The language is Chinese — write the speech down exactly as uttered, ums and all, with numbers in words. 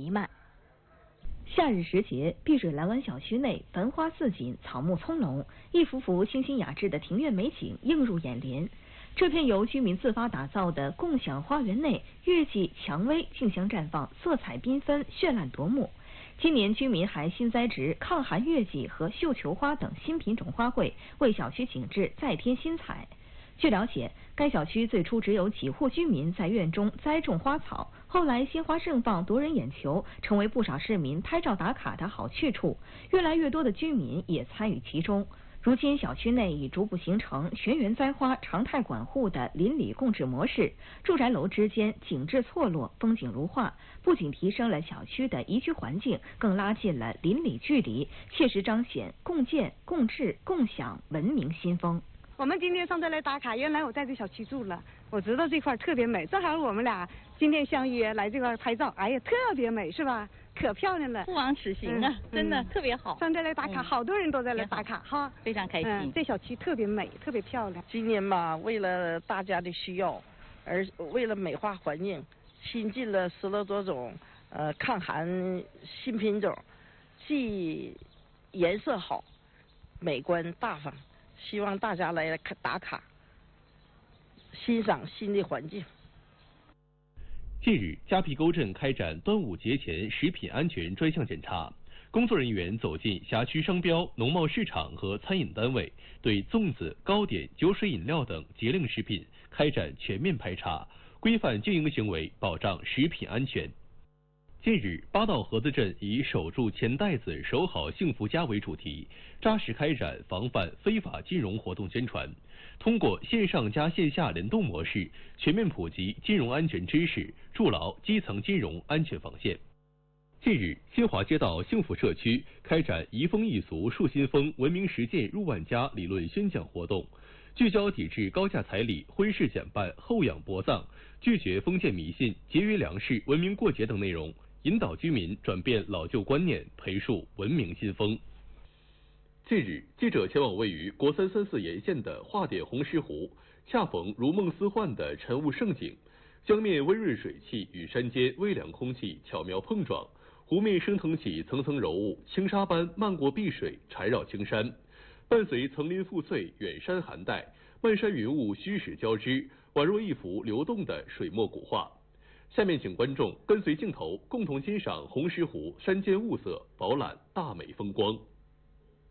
弥漫。 夏日时节，碧水蓝湾小区内繁花似锦，草木葱茏，一幅幅清新雅致的庭院美景映入眼帘。这片由居民自发打造的共享花园内，月季、蔷薇竞相绽放，色彩缤纷，绚烂夺目。今年居民还新栽植抗寒月季和绣球花等新品种花卉，为小区景致再添新彩。据了解，该小区最初只有几户居民在院中栽种花草，后来鲜花盛放，夺人眼球，成为不少市民拍照打卡的好去处。越来越多的居民也参与其中。如今，小区内已逐步形成全园栽花、常态管护的邻里共治模式，住宅楼之间景致错落，风景如画，不仅提升了小区的宜居环境，更拉近了邻里距离，切实彰显共建、共治、共享文明新风。 我们今天上这来打卡，原来我在这小区住了，我知道这块特别美，正好我们俩今天相约来这块拍照，哎呀，特别美，是吧？可漂亮了， 不枉此行啊，嗯、真的、嗯、特别好。 上这来打卡，嗯、好多人都在来打卡哈， 非常开心、 嗯。这小区特别美，特别漂亮。 今年吧，为了大家的需要，而为了美化环境，新进了十多多种呃抗寒新品种，既颜色好，美观大方。希望大家来看打卡，欣赏新的环境。 近日，迦皮沟镇开展端午节前食品安全专项检查，工作人员走进辖区商标、农贸市场和餐饮单位，对粽子、糕点、酒水饮料等节令食品开展全面排查，规范经营行为，保障食品安全。近日，八道河子镇以守住钱袋子，守好幸福家为主题，扎实开展防范非法金融活动宣传，通过线上加线下联动模式，全面普及金融安全知识，筑牢基层金融安全防线。近日，新华街道幸福社区开展移风易俗树新风文明实践入万家理论宣讲活动，聚焦抵制高价彩礼、婚事假办、后养薄葬，拒绝封建迷信、节约粮食、文明过节等内容，引导居民转变老旧观念，培树文明新风。近日，记者前往位于国三三四沿线的化点红石湖，恰逢如梦似幻的晨雾盛景，江面温润水汽与山间微凉空气巧妙碰撞，湖面升腾起层层柔雾，轻纱般漫过碧水，缠绕青山，伴随层林覆翠、远山寒带，漫山云雾虚实交织，宛若一幅流动的水墨古画。下面请观众跟随镜头共同欣赏红石湖山间雾色，饱览大美风光。